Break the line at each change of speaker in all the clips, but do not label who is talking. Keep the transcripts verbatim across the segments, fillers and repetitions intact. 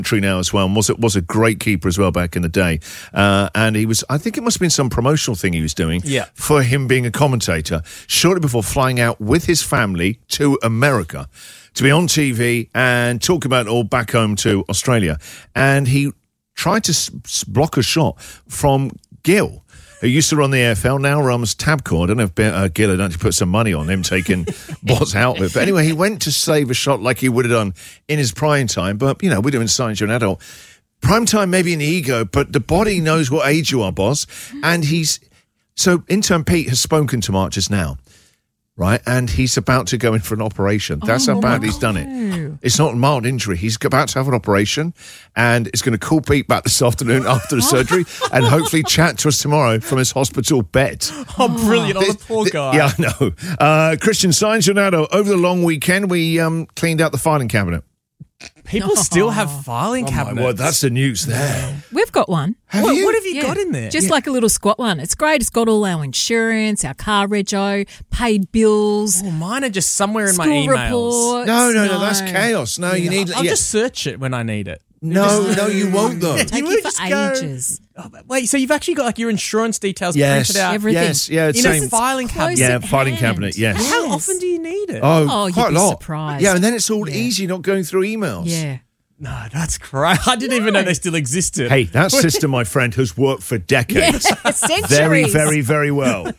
now as well, and was was a great keeper as well back in the day. Uh, and he was, I think it must have been some promotional thing he was doing
yeah.
for him being a commentator shortly before flying out with his family to America to be on T V and talk about it all back home to Australia. And he tried to s- block a shot from Gill, who used to run the A F L, now runs Tabcorp. I don't know if uh, Gill had actually put some money on him taking what's out of it. But anyway, he went to save a shot like he would have done in his prime time. But, you know, we're doing science, you're an adult. Prime time, maybe an ego, but the body knows what age you are, boss. And he's... So, intern Pete has spoken to Mark just now, right? And he's about to go in for an operation. That's
oh,
how bad he's done it. It's not a mild injury. He's about to have an operation, and it's going to call Pete back this afternoon after the surgery and hopefully chat to us tomorrow from his hospital bed.
Oh, brilliant. Oh, the poor guy.
Yeah, I know. Uh, Christian Science Leonardo, over the long weekend, we um, cleaned out the filing cabinet.
People still have filing
Oh
cabinets.
my word, that's the news there.
We've got one.
Have
what,
you?
what have you
Yeah.
got in there?
Just
Yeah.
like a little squat one. It's great. It's got all our insurance, our car rego, paid bills,
Oh, mine are just somewhere in
school
my emails.
reports.
No, no, no, that's chaos. No, you need...
I'll
yeah.
just search it when I need it.
No, no, you won't, though.
Take
You
you
would
for
just go-
ages.
Oh, but wait, so you've actually got like your insurance details
Yes,
printed out
Everything.
yes, yeah, it's
in a
same.
filing
Close
cabinet?
Yeah,
at
filing
hand.
cabinet, yes.
How
Yes.
often do you need it?
Oh,
Oh, you'd
quite
be
a lot.
surprised.
Yeah, and then it's all
Yeah.
easy, not going through emails.
Yeah.
No, that's great. I didn't even know they still existed.
Hey, that system, my friend, has worked for decades.
Centuries.
Very, very, very well.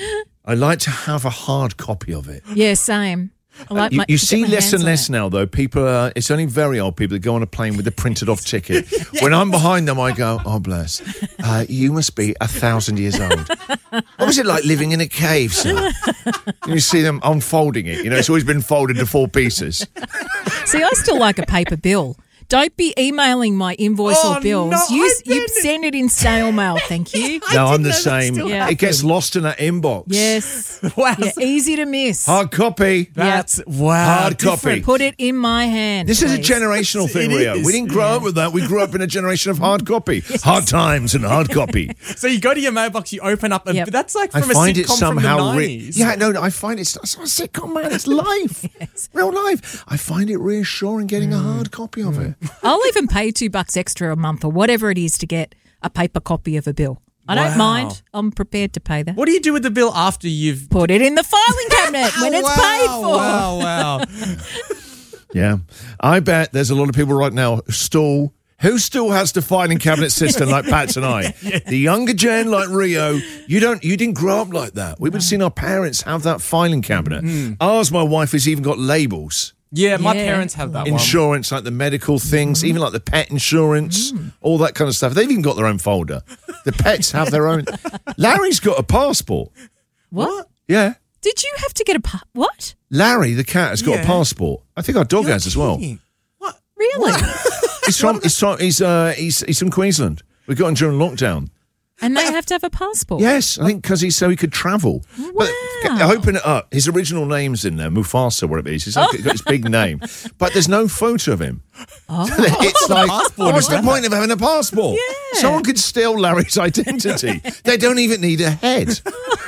I like to have a hard copy of it.
Yeah, same. I like
You,
my,
you
to get
see
my
less
hands
and
on
less
it.
now, though. People are, it's only very old people that go on a plane with a printed off ticket. When I'm behind them, I go, oh, bless. Uh, you must be a thousand years old. What was it like living in a cave, sir? And you see them unfolding it. You know, it's always been folded to four pieces.
See, I still like a paper bill. Don't be emailing my invoice
Oh,
or bills.
no,
you,
I
you
didn't.
send it in snail mail, thank you.
No, I'm the
know that
same.
still
happened.
It gets lost in that inbox.
Yes.
Wow.
Yeah, easy to miss.
Hard copy.
That's, wow.
Hard
different.
copy.
Put it in my hand.
This is a
please.
generational thing,
It
Rio.
is.
We didn't grow up with that. We grew up in a generation of hard copy. Hard times and hard copy.
So you go to your mailbox, you open up, and
Yep.
that's like
I
from a
find
sitcom
it somehow
from the
re-
nineties.
Yeah, no, no, I find it's, it's not a sitcom, man. It's life.
Yes.
Real life. I find it reassuring getting a hard copy of it.
I'll even pay two bucks extra a month or whatever it is to get a paper copy of a bill. I don't
Wow.
mind. I'm prepared to pay that.
What do you do with the bill after you've...
Put it in the filing cabinet when it's
wow,
paid for.
Wow, wow.
Yeah. I bet there's a lot of people right now still... Who still has the filing cabinet system like Pat and I? The younger gen like Rio, you don't, you didn't grow up like that. We've been seeing our parents have that filing cabinet.
Mm.
Ours, my wife, has even got labels.
Yeah, my
Yeah.
parents have that one.
Insurance, like the medical things, even like the pet insurance,
Mm.
all that kind of stuff. They've even got their own folder. The pets have their own. Larry's got a passport.
What?
Yeah.
Did you have to get a pa- what?
Larry, the cat, has got
Yeah.
a passport. I think our dog
You're
has as well.
kidding. What?
Really?
He's from, he's from, he's, uh, he's, he's from Queensland. We got him during lockdown.
And they have to have a passport.
Yes, I think because he's so he could travel. But
Wow.
open it up. His original name's in there, Mufasa, whatever it is. He's like, got his big name, but there's no photo of him.
Oh.
It's like,
passport
what's
is
the
that?
point of having a passport?
Yeah.
Someone could steal Larry's identity. They don't even need a head.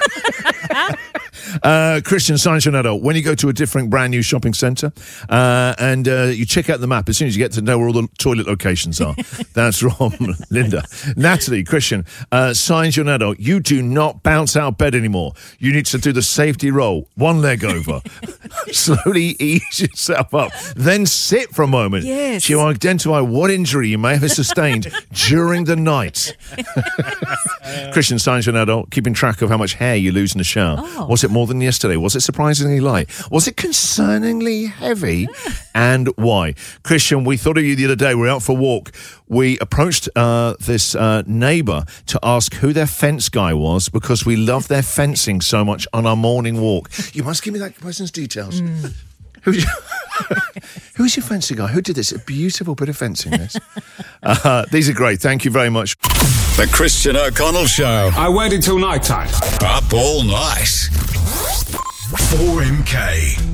Uh, Christian Science Leonardo, when you go to a different brand new shopping centre uh, and uh, you check out the map, as soon as you get to know where all the toilet locations are. That's from Linda. Natalie, Christian, uh, Science Leonardo, you do not bounce out of bed anymore. You need to do the safety roll, one leg over. Slowly ease yourself up. Then sit for a moment.
Yes.
To identify what injury you may have sustained during the night. Christian Science Leonardo, keeping track of how much hair you lose in the shower.
Oh.
Was it more than yesterday? Was it surprisingly light? Was it concerningly heavy? And why? Christian, we thought of you the other day. We were out for a walk. We approached uh, this uh, neighbour to ask who their fence guy was because we love their fencing so much on our morning walk. You must give me that person's details. Mm. Who's, who's your fencing guy? Who did this? A beautiful bit of fencing, this. Uh, these are great. Thank you very much.
The Christian O'Connell Show.
I wait until night time.
Up all night. four M K.